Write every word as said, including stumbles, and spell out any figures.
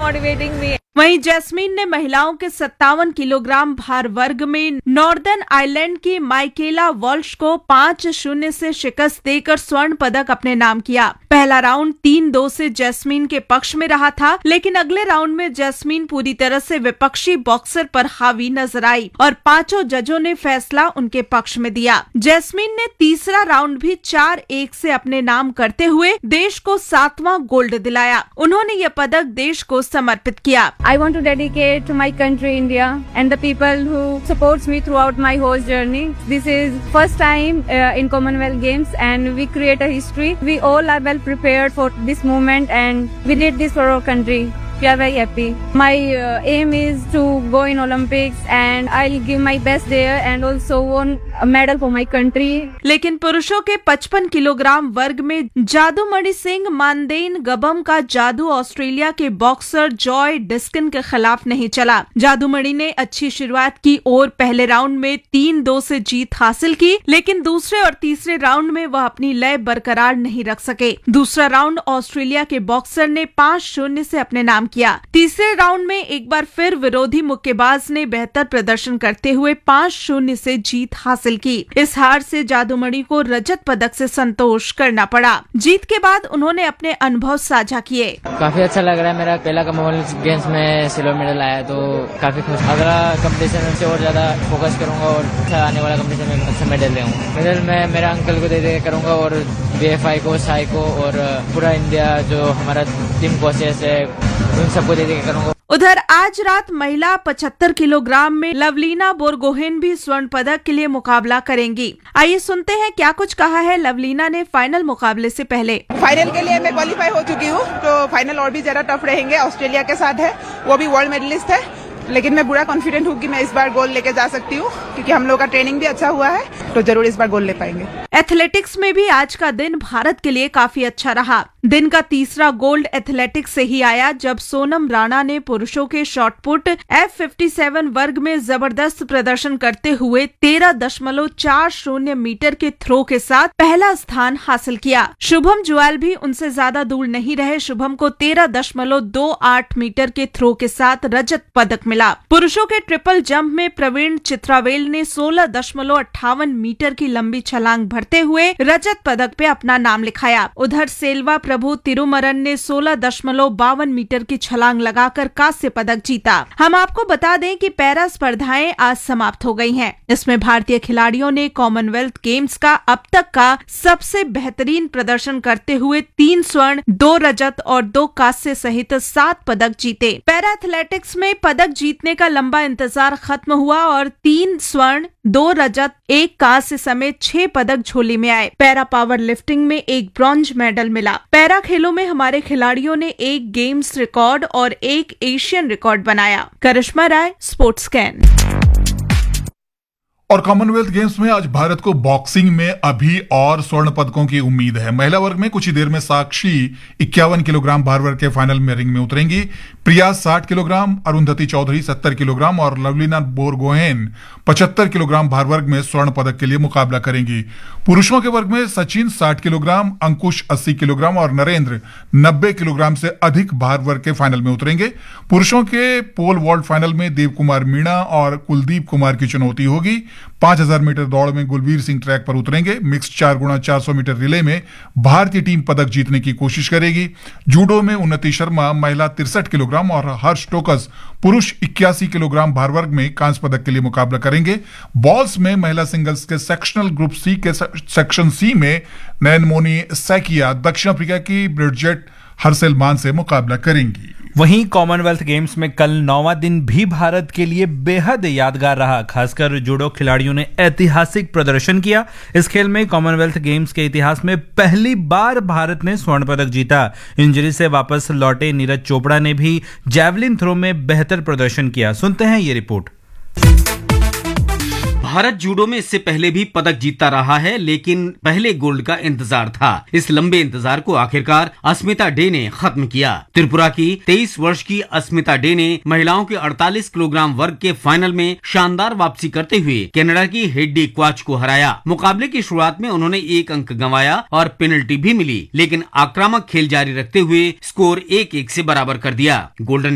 motivating me. वहीं jasmine ने महिलाओं के सत्तावन किलोग्राम भार वर्ग में नॉर्दर्न आयरलैंड की माइकेला वॉल्श को पाँच शून्य से शिकस्त देकर स्वर्ण पदक अपने नाम किया। पहला राउंड तीन दो से जैस्मीन के पक्ष में रहा था, लेकिन अगले राउंड में जैस्मीन पूरी तरह से विपक्षी बॉक्सर पर हावी नजर आई और पांचों जजों ने फैसला उनके पक्ष में दिया। जैस्मीन ने तीसरा राउंड भी चार एक से अपने नाम करते हुए देश को सातवां गोल्ड दिलाया। उन्होंने यह पदक देश को समर्पित किया। I want to dedicate to my country, India, and the people who supports me throughout my whole journey. This is first time uh, in Commonwealth Games, and we create a history. We all are well prepared for this moment, and we did this for our country. We are very happy. My uh, aim is to go in Olympics, and I'll give my best there, and also won a medal for my country. लेकिन पुरुषों के पचपन kilogram वर्ग में जादूमणि सिंह मानदेन गबम का जादू Australia के boxer Joy डिस्किन के खिलाफ नहीं चला। जादूमणि ने अच्छी शुरुआत की और पहले राउंड में तीन दो से जीत हासिल की, लेकिन दूसरे और तीसरे राउंड में वह अपनी लय बरकरार नहीं रख सके। दूसरा राउंड ऑस्ट्रेलिया के बॉक्सर ने पाँच शून्य से अपने नाम किया। तीसरे राउंड में एक बार फिर विरोधी मुक्केबाज ने बेहतर प्रदर्शन करते हुए पाँच शून्य से जीत हासिल की। इस हार से जादूमणि को रजत पदक से संतोष करना पड़ा। जीत के बाद उन्होंने अपने अनुभव साझा किए। काफी अच्छा लग रहा है। मेरा पहला कॉमनवेल्थ गेम्स में सिल्वर मेडल आया, तो काफी खुश। अगला कंपटीशन से और ज्यादा फोकस करूंगा और अच्छा आने वाला कंपटीशन में अच्छा मेडल ले आऊंगा। मेडल मैं मेरा अंकल को दे दे करूंगा और बी एफ आई को, साई को और पूरा इंडिया जो हमारा टीम कोचेस है उन सबको दे दे करूंगा। उधर आज रात महिला पचहत्तर किलोग्राम में लवलीना बोरगोहेन भी स्वर्ण पदक के लिए मुकाबला करेंगी। आइए सुनते हैं क्या कुछ कहा है लवलीना ने फाइनल मुकाबले से पहले। फाइनल के लिए मैं क्वालिफाई हो चुकी हूँ, तो फाइनल और भी ज्यादा टफ रहेंगे। ऑस्ट्रेलिया के साथ है, वो भी वर्ल्ड मेडलिस्ट है, लेकिन मैं पूरा कॉन्फिडेंट हूँ कि मैं इस बार गोल्ड लेके जा सकती हूँ, क्योंकि हम लोग का ट्रेनिंग भी अच्छा हुआ है, तो जरूर इस बार गोल्ड ले पाएंगे। एथलेटिक्स में भी आज का दिन भारत के लिए काफी अच्छा रहा। दिन का तीसरा गोल्ड एथलेटिक्स से ही आया, जब सोनम राणा ने पुरुषों के शॉटपुट एफ सत्तावन वर्ग में जबरदस्त प्रदर्शन करते हुए तेरह दशमलव चार शून्य मीटर के थ्रो के साथ पहला स्थान हासिल किया। शुभम जुएल भी उनसे ज्यादा दूर नहीं रहे। शुभम को तेरह दशमलव दो आठ मीटर के थ्रो के साथ रजत पदक मिला। पुरुषों के ट्रिपल जंप में प्रवीण चित्रावेल ने सोलह दशमलव अट्ठावन मीटर की लंबी छलांग भरते हुए रजत पदक पे अपना नाम लिखाया। उधर सेल्वा प्रभु तिरुमरन ने सोलह दशमलव बावन मीटर की छलांग लगाकर कांस्य पदक जीता। हम आपको बता दें कि पैरा स्पर्धाएं आज समाप्त हो गई हैं। इसमें भारतीय खिलाड़ियों ने कॉमनवेल्थ गेम्स का अब तक का सबसे बेहतरीन प्रदर्शन करते हुए तीन स्वर्ण, दो रजत और दो कांस्य सहित सात पदक जीते। पैरा एथलेटिक्स में पदक जीतने का लंबा इंतजार खत्म हुआ और तीन स्वर्ण, दो रजत, एक कांस्य समेत छह पदक झोली में आए। पैरा पावर लिफ्टिंग में एक ब्रॉन्ज मेडल मिला। पैरा खेलों में हमारे खिलाड़ियों ने एक गेम्स रिकॉर्ड और एक एशियन रिकॉर्ड बनाया। करिश्मा राय, स्पोर्ट्स स्कैन। और कॉमनवेल्थ गेम्स में आज भारत को बॉक्सिंग में अभी और स्वर्ण पदकों की उम्मीद है। महिला वर्ग में कुछ ही देर में साक्षी इक्यावन किलोग्राम भार वर्ग के फाइनल में रिंग में उतरेंगी। प्रिया साठ किलोग्राम, अरुंधति चौधरी सत्तर किलोग्राम और लवलीना बोरगोहेन पचहत्तर किलोग्राम भार वर्ग में स्वर्ण पदक के लिए मुकाबला करेंगी। पुरुषों के वर्ग में सचिन साठ किलोग्राम, अंकुश अस्सी किलोग्राम और नरेंद्र नब्बे किलोग्राम से अधिक भार वर्ग के फाइनल में उतरेंगे। पुरुषों के पोल वॉल्ट फाइनल में देव कुमार मीणा और कुलदीप कुमार की चुनौती होगी। पांच हजार मीटर दौड़ में गुलवीर सिंह ट्रैक पर उतरेंगे। मिक्स चार गुणा चार सौ मीटर रिले में भारतीय टीम पदक जीतने की कोशिश करेगी। जूडो में उन्नति शर्मा महिला तिरसठ किलोग्राम और हर्ष टोकस पुरुष इक्यासी किलोग्राम भार वर्ग में कांस्य पदक के लिए मुकाबला करेंगे। बॉल्स में महिला सिंगल्स के सेक्शनल ग्रुप सी के सेक्शन सी में नयनमोनी सैकिया दक्षिण अफ्रीका की ब्रिडजेट हरसेलमान से मुकाबला करेंगी। वहीं कॉमनवेल्थ गेम्स में कल नौवां दिन भी भारत के लिए बेहद यादगार रहा। खासकर जूडो खिलाड़ियों ने ऐतिहासिक प्रदर्शन किया। इस खेल में कॉमनवेल्थ गेम्स के इतिहास में पहली बार भारत ने स्वर्ण पदक जीता। इंजरी से वापस लौटे नीरज चोपड़ा ने भी जैवलिन थ्रो में बेहतर प्रदर्शन किया। सुनते हैं ये रिपोर्ट। भारत जूडो में इससे पहले भी पदक जीतता रहा है, लेकिन पहले गोल्ड का इंतजार था। इस लंबे इंतजार को आखिरकार अस्मिता डे ने खत्म किया। त्रिपुरा की तेईस वर्ष की अस्मिता डे ने महिलाओं के अड़तालीस किलोग्राम वर्ग के फाइनल में शानदार वापसी करते हुए कनाडा की हेडी क्वाच को हराया। मुकाबले की शुरुआत में उन्होंने एक अंक गंवाया और पेनल्टी भी मिली, लेकिन आक्रामक खेल जारी रखते हुए स्कोर एक एक से बराबर कर दिया। गोल्डन